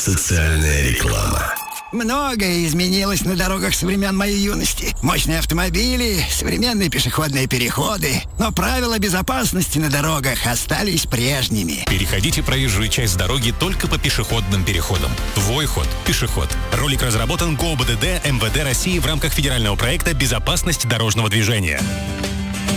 Социальная реклама. Многое изменилось на дорогах со времен моей юности. Мощные автомобили, современные пешеходные переходы. Но правила безопасности на дорогах остались прежними. Переходите проезжую часть дороги только по пешеходным переходам. Твой ход – пешеход. Ролик разработан ГОБДД МВД России в рамках федерального проекта «Безопасность дорожного движения».